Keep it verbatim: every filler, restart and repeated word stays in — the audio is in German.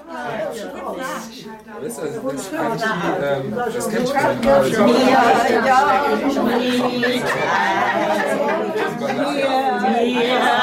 Das, also, das, ist eigentlich die, ähm, das kennt schon. Ja, ja,